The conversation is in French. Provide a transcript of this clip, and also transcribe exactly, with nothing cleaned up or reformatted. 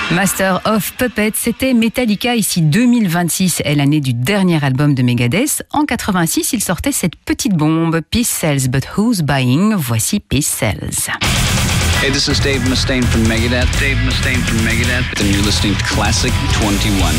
Master of Puppets, c'était Metallica, ici deux mille vingt-six, est l'année du dernier album de Megadeth. En quatre-vingt-six, il sortait cette petite bombe, Peace Sells, but who's buying? Voici Peace Sells. Hey, this is Dave Mustaine from Megadeth. Dave Mustaine from Megadeth. And you're listening to Classic twenty-one.